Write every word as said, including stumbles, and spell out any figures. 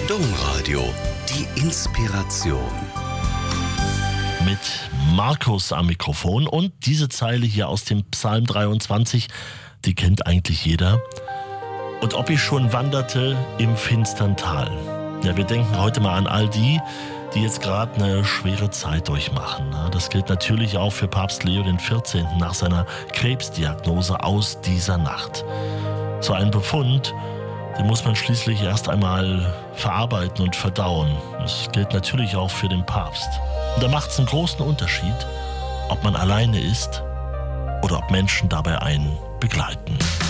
Domradio, die Inspiration. Mit Markus am Mikrofon und diese Zeile hier aus dem Psalm dreiundzwanzig, die kennt eigentlich jeder. Und ob ich schon wanderte im finstern Tal. Ja, wir denken heute mal an all die, die jetzt gerade eine schwere Zeit durchmachen. Das gilt natürlich auch für Papst Leo der vierzehnte. nach seiner Krebsdiagnose aus dieser Nacht. So ein Befund, den muss man schließlich erst einmal verarbeiten und verdauen. Das gilt natürlich auch für den Papst. Und da macht es einen großen Unterschied, ob man alleine ist oder ob Menschen dabei einen begleiten.